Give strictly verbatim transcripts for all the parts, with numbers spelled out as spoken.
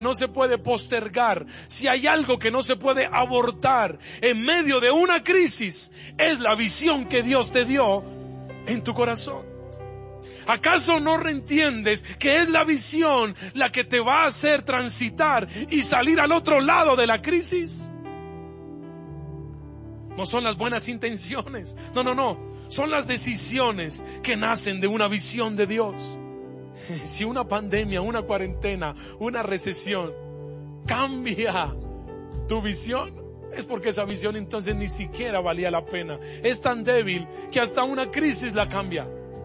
no se puede postergar, si hay algo que no se puede abortar en medio de una crisis, es la visión que Dios te dio en tu corazón. ¿Acaso no entiendes que es la visión la que te va a hacer transitar y salir al otro lado de la crisis? No son las buenas intenciones, no, no, no, son las decisiones que nacen de una visión de Dios. Si una pandemia, una cuarentena, una recesión cambia tu visión, es porque esa visión entonces ni siquiera valía la pena. Es tan débil que hasta una crisis la cambia.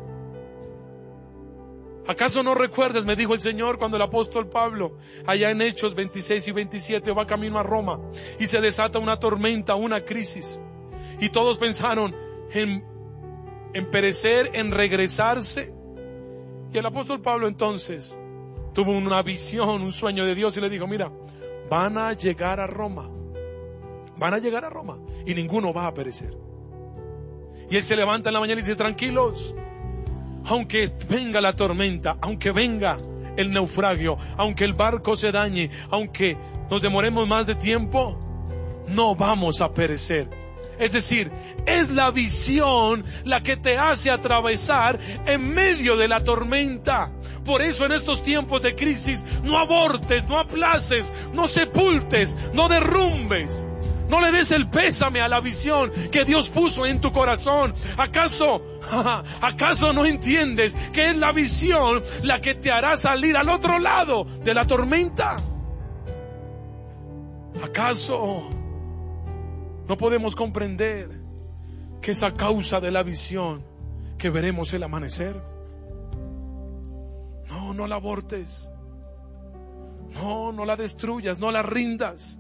¿Acaso no recuerdas, me dijo el Señor, cuando el apóstol Pablo, allá en Hechos veintiséis y veintisiete, va camino a Roma y se desata una tormenta, una crisis, y todos pensaron en, en perecer, en regresarse? Y el apóstol Pablo entonces tuvo una visión, un sueño de Dios y le dijo: mira, van a llegar a Roma, van a llegar a Roma y ninguno va a perecer. Y él se levanta en la mañana y dice: tranquilos, aunque venga la tormenta, aunque venga el naufragio, aunque el barco se dañe, aunque nos demoremos más de tiempo, no vamos a perecer. Es decir, es la visión la que te hace atravesar en medio de la tormenta. Por eso en estos tiempos de crisis, no abortes, no aplaces, no sepultes, no derrumbes. No le des el pésame a la visión que Dios puso en tu corazón. ¿Acaso, acaso no entiendes que es la visión la que te hará salir al otro lado de la tormenta? ¿Acaso no podemos comprender que es a causa de la visión que veremos el amanecer? No, no la abortes. No, no la destruyas, no la rindas.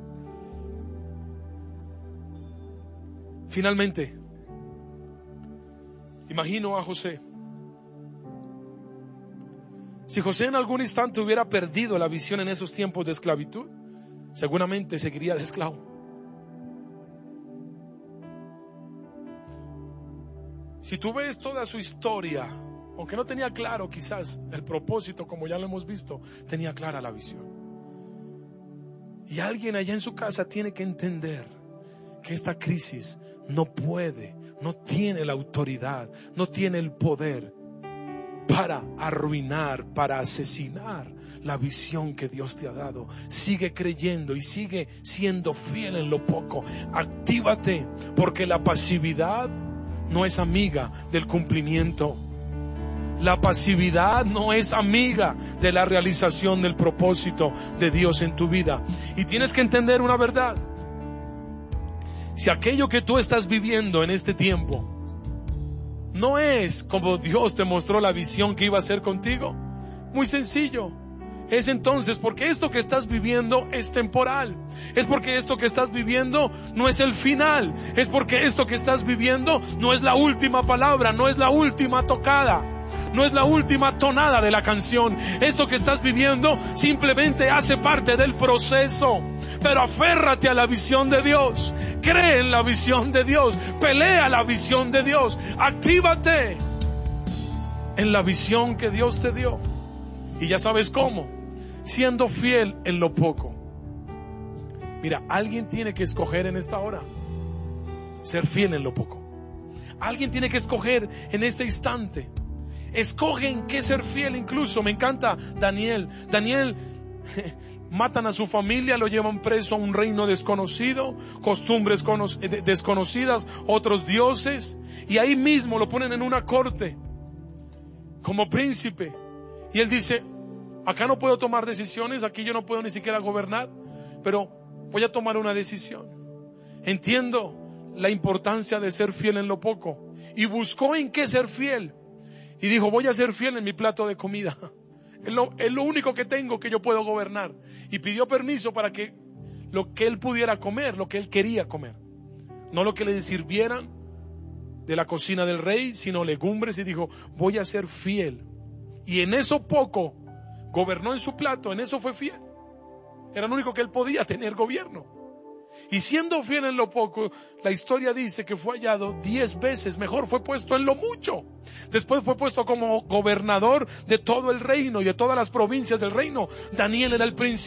Finalmente, imagino a José. Si José en algún instante hubiera perdido la visión en esos tiempos de esclavitud, seguramente seguiría de esclavo. Si tú ves toda su historia, aunque no tenía claro quizás el propósito, como ya lo hemos visto, tenía clara la visión. Y alguien allá en su casa tiene que entender que esta crisis no puede, no tiene la autoridad, no tiene el poder para arruinar, para asesinar la visión que Dios te ha dado. Sigue creyendo y sigue siendo fiel en lo poco. Actívate, porque la pasividad no es amiga del cumplimiento. La pasividad no es amiga de la realización del propósito de Dios en tu vida. Y tienes que entender una verdad. Si aquello que tú estás viviendo en este tiempo no es como Dios te mostró la visión que iba a hacer contigo, muy sencillo, es entonces porque esto que estás viviendo es temporal. Es porque esto que estás viviendo no es el final. Es porque esto que estás viviendo no es la última palabra, no es la última tocada, no es la última tonada de la canción. Esto que estás viviendo simplemente hace parte del proceso. Pero aférrate a la visión de Dios, cree en la visión de Dios, pelea la visión de Dios, actívate en la visión que Dios te dio. Y ya sabes cómo, siendo fiel en lo poco. Mira, alguien tiene que escoger en esta hora ser fiel en lo poco. Alguien tiene que escoger en este instante. Escoge en qué ser fiel. Incluso me encanta Daniel. Daniel, matan a su familia, lo llevan preso a un reino desconocido, costumbres desconocidas, otros dioses, y ahí mismo lo ponen en una corte como príncipe. Y él dice: acá no puedo tomar decisiones, aquí yo no puedo ni siquiera gobernar, pero voy a tomar una decisión. Entiendo la importancia de ser fiel en lo poco, y buscó en qué ser fiel, y dijo: voy a ser fiel en mi plato de comida. Es lo, es lo único que tengo que yo puedo gobernar. Y pidió permiso para que lo que él pudiera comer, lo que él quería comer, no lo que le sirvieran de la cocina del rey, sino legumbres, y dijo: voy a ser fiel. Y en eso poco gobernó en su plato, en eso fue fiel. Era lo único que él podía tener gobierno. Y siendo fiel en lo poco, la historia dice que fue hallado diez veces mejor, fue puesto en lo mucho. Después fue puesto como gobernador de todo el reino y de todas las provincias del reino. Daniel era el principal.